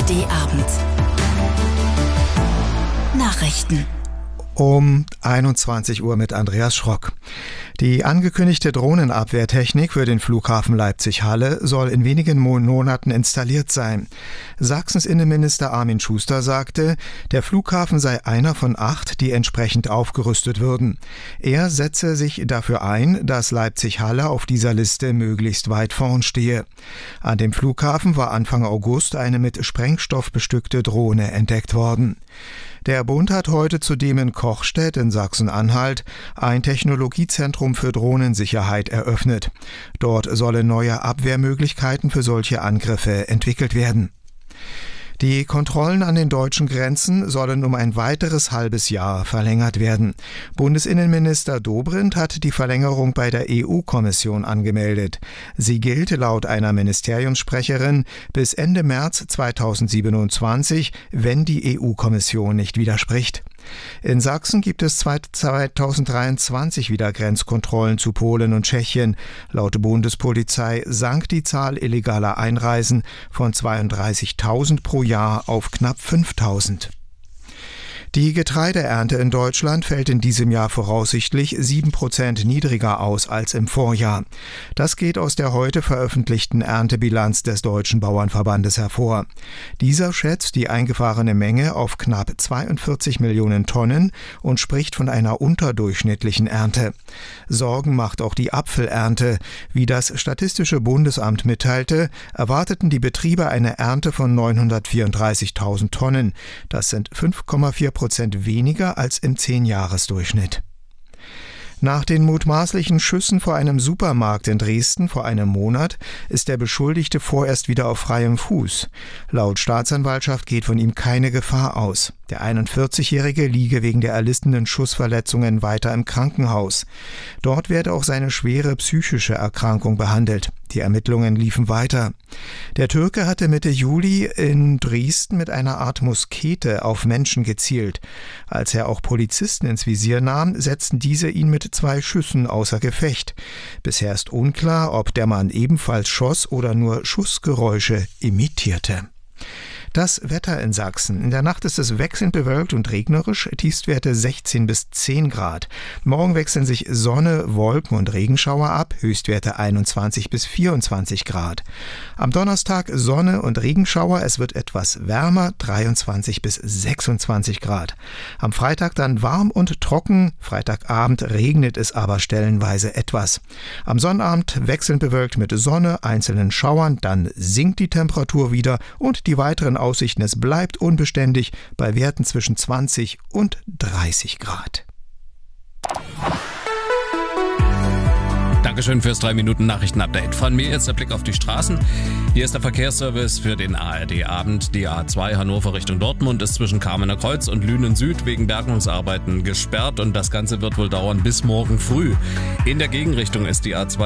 ARD Abend. Nachrichten. Um 21 Uhr mit Andreas Schrock. Die angekündigte Drohnenabwehrtechnik für den Flughafen Leipzig-Halle soll in wenigen Monaten installiert sein. Sachsens Innenminister Armin Schuster sagte, der Flughafen sei einer von 8, die entsprechend aufgerüstet würden. Er setze sich dafür ein, dass Leipzig-Halle auf dieser Liste möglichst weit vorn stehe. An dem Flughafen war Anfang August eine mit Sprengstoff bestückte Drohne entdeckt worden. Der Bund hat heute zudem in Kochstedt in Sachsen-Anhalt ein Technologiezentrum für Drohnensicherheit eröffnet. Dort sollen neue Abwehrmöglichkeiten für solche Angriffe entwickelt werden. Die Kontrollen an den deutschen Grenzen sollen um ein weiteres halbes Jahr verlängert werden. Bundesinnenminister Dobrindt hat die Verlängerung bei der EU-Kommission angemeldet. Sie gilt laut einer Ministeriumssprecherin bis Ende März 2027, wenn die EU-Kommission nicht widerspricht. In Sachsen gibt es 2023 wieder Grenzkontrollen zu Polen und Tschechien. Laut Bundespolizei sank die Zahl illegaler Einreisen von 32.000 pro Jahr auf knapp 5.000. Die Getreideernte in Deutschland fällt in diesem Jahr voraussichtlich 7% niedriger aus als im Vorjahr. Das geht aus der heute veröffentlichten Erntebilanz des Deutschen Bauernverbandes hervor. Dieser schätzt die eingefahrene Menge auf knapp 42 Millionen Tonnen und spricht von einer unterdurchschnittlichen Ernte. Sorgen macht auch die Apfelernte. Wie das Statistische Bundesamt mitteilte, erwarteten die Betriebe eine Ernte von 934.000 Tonnen. Das sind 5,4% weniger als im 10-Jahres-Durchschnitt. Nach den mutmaßlichen Schüssen vor einem Supermarkt in Dresden vor einem Monat ist der Beschuldigte vorerst wieder auf freiem Fuß. Laut Staatsanwaltschaft geht von ihm keine Gefahr aus. Der 41-Jährige liege wegen der erlittenen Schussverletzungen weiter im Krankenhaus. Dort werde auch seine schwere psychische Erkrankung behandelt. Die Ermittlungen liefen weiter. Der Türke hatte Mitte Juli in Dresden mit einer Art Muskete auf Menschen gezielt. Als er auch Polizisten ins Visier nahm, setzten diese ihn mit 2 Schüssen außer Gefecht. Bisher ist unklar, ob der Mann ebenfalls schoss oder nur Schussgeräusche imitierte. Das Wetter in Sachsen. In der Nacht ist es wechselnd bewölkt und regnerisch, Tiefstwerte 16 bis 10 Grad. Morgen wechseln sich Sonne, Wolken und Regenschauer ab, Höchstwerte 21 bis 24 Grad. Am Donnerstag Sonne und Regenschauer, es wird etwas wärmer, 23 bis 26 Grad. Am Freitag dann warm und trocken, Freitagabend regnet es aber stellenweise etwas. Am Sonnabend wechselnd bewölkt mit Sonne, einzelnen Schauern, dann sinkt die Temperatur wieder und die weiteren Aussichten, es bleibt unbeständig bei Werten zwischen 20 und 30 Grad. Dankeschön fürs 3-Minuten-Nachrichten-Update. Von mir jetzt der Blick auf die Straßen. Hier ist der Verkehrsservice für den ARD-Abend. Die A2 Hannover Richtung Dortmund ist zwischen Kamener Kreuz und Lünen Süd wegen Bergungsarbeiten gesperrt und das Ganze wird wohl dauern bis morgen früh. In der Gegenrichtung ist die A2